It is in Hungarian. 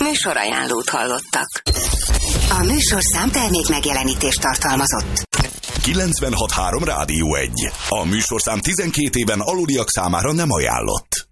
Műsorajánlót hallottak. A műsorszám termék megjelenítést tartalmazott. 96.3 Rádió 1. A műsorszám 12 éven aluliak számára nem ajánlott.